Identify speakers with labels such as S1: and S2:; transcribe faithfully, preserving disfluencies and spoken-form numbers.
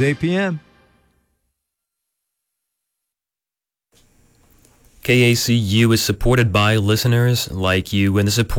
S1: Tuesdays, eight p.m.
S2: K A C U is supported by listeners like you, and the support